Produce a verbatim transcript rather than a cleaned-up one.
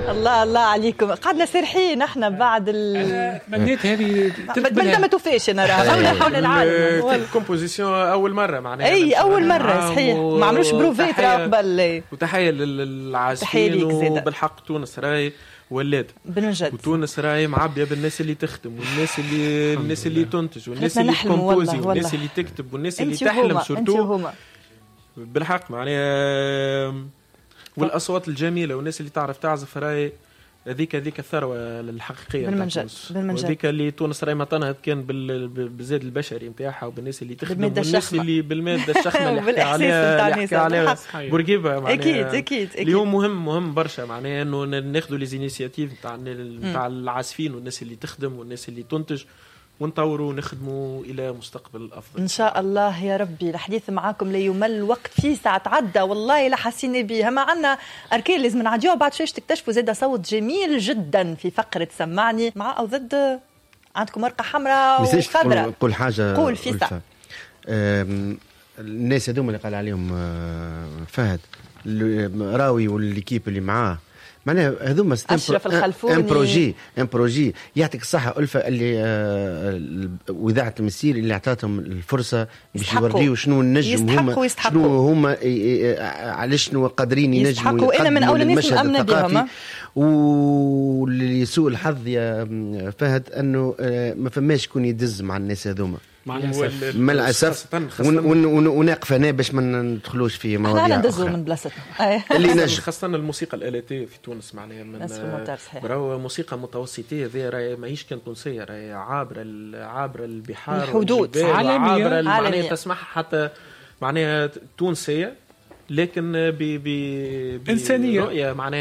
الله الله عليكم، قعدنا سرحين احنا بعد ال تمنيت هذه تبدل ما توفيش انا راها حول العالم الكومبوزيسيون اول مره معناها اي اول مره صحيح ما عملوش بروفيت قبل. وتحيه للعازفين وبالحق تونس راهي ولات بنجد، وتونس راهي معبيه بالناس اللي تخدم والناس اللي الناس اللي تنتج والناس اللي تكومبوزي والناس اللي تكتب والناس اللي تحلم سورتو بالحق معناها، والاصوات الجميله والناس اللي تعرف تعزف راهي هذيك هذيك الثروه الحقيقيه بالمنجد بالمنجد. وهذيك اللي تونس راهي ما تنهض كان بالزاد البشري نتاعها وبالناس اللي تخدم والناس اللي بالماده الشخمه اللي يحكي عليها اللي يحكي عليها بورقيبه معناها. اكيد اكيد اليوم مهم مهم برشا معناها انه ناخذوا لي زينيسياتيف نتاع نتاع العازفين والناس اللي تخدم والناس اللي تنتج ونطوروا ونخدموا إلى مستقبل أفضل إن شاء الله يا ربي. الحديث معاكم لا يمل، الوقت فيه ساعة تعدى والله لا حسينا بها. ما عنا أركان لازم نعديوها بعد شويش تكتشفوا زاد صوت جميل جدا في فقرة سمعني مع أو ضد. عندكم ورقة حمراء وخضراء. قول حاجة. قول في ساعة. الناس هذوما اللي قال عليهم فهد راوي والليكيب اللي معاه معناها هذوما أشرف الخلفوني ان بروجي ان بروجي يعطيك الصحه ألفة اللي آه وإذاعة المسير اللي اعطاتهم الفرصه باش يوريوا شنو النجم هما شنو هما على شنو قادرين ينجموا. انا من اول الناس مأمنة بهم. واللي سوء الحظ يا فهد انه آه ما فماش كون يدز مع الناس هذوما مع الاسف ونقف هنا باش ما ندخلوش في مواضيع احنا ندزوا من بلاصتنا اللي نجم خاصه الموسيقى الالاتيه في تونس معناها من راهو موسيقى متوسطيه ذي راهي ماهيش كان تونسيه راهي عابره عابره البحار الحدود عابره معناها تسمعها حتى معناها تونسيه لكن ب ب انسانيه رؤيه معناها